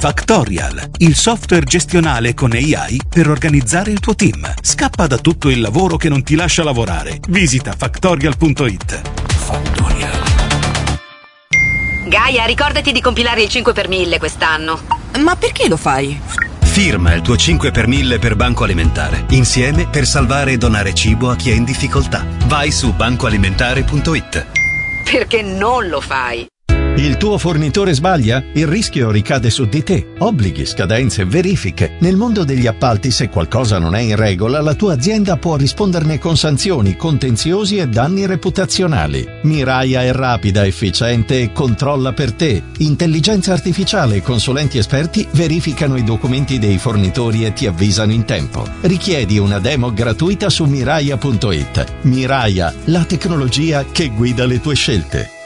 Factorial, il software gestionale con AI per organizzare il tuo team. Scappa da tutto il lavoro che non ti lascia lavorare. Visita factorial.it. Factorial. Gaia, ricordati di compilare il 5 per 1000 quest'anno. Ma perché lo fai? Firma il tuo 5 per 1000 per Banco Alimentare. Insieme per salvare e donare cibo a chi è in difficoltà. Vai su bancoalimentare.it. Perché non lo fai? Il tuo fornitore sbaglia? Il rischio ricade su di te. Obblighi, scadenze, verifiche. Nel mondo degli appalti, se qualcosa non è in regola, la tua azienda può risponderne con sanzioni, contenziosi e danni reputazionali. Miraia è rapida, efficiente e controlla per te. Intelligenza artificiale e consulenti esperti verificano i documenti dei fornitori e ti avvisano in tempo. Richiedi una demo gratuita su miraia.it. Miraia, la tecnologia che guida le tue scelte.